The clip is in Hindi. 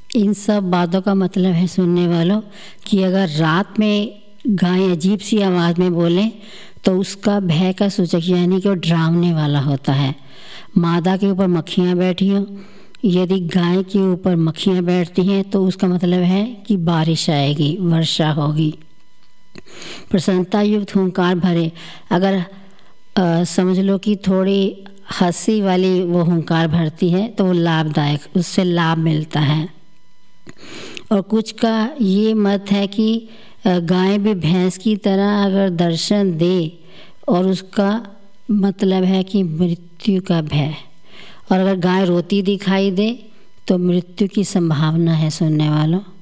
इन सब बातों का मतलब है सुनने वालों कि अगर रात में गाय अजीब सी आवाज़ में बोले तो उसका भय का सूचक यानी कि वो डरावने वाला होता है। मादा के ऊपर मक्खियाँ बैठी हों, यदि गाय के ऊपर मक्खियाँ बैठती हैं तो उसका मतलब है कि बारिश आएगी, वर्षा होगी। प्रसन्नता युक्त हुंकार भरे, अगर समझ लो कि थोड़ी हंसी वाली वो हुंकार भरती है तो वो लाभदायक, उससे लाभ मिलता है। और कुछ का ये मत है कि गाय भी भैंस की तरह अगर दर्शन दे और उसका मतलब है कि मृत्यु का भय, और अगर गाय रोती दिखाई दे तो मृत्यु की संभावना है सुनने वालों।